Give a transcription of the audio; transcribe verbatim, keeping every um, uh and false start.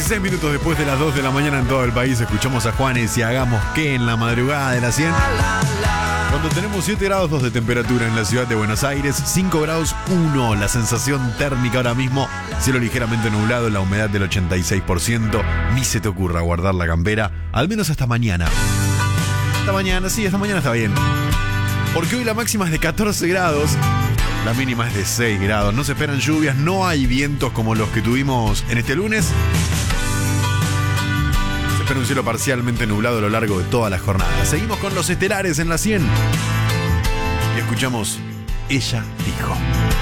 dieciséis minutos después de las dos de la mañana en todo el país, escuchamos a Juanes y Hagamos que en la madrugada de las cien. Cuando tenemos siete grados dos de temperatura en la ciudad de Buenos Aires, cinco grados uno la sensación térmica ahora mismo, cielo ligeramente nublado, la humedad del ochenta y seis por ciento. Ni se te ocurra guardar la campera, al menos hasta mañana. Esta mañana, sí, esta mañana está bien. Porque hoy la máxima es de catorce grados, la mínima es de seis grados. No se esperan lluvias, no hay vientos como los que tuvimos en este lunes. Se espera un cielo parcialmente nublado a lo largo de toda la jornada. Seguimos con los estelares en la cien y escuchamos Ella Dijo.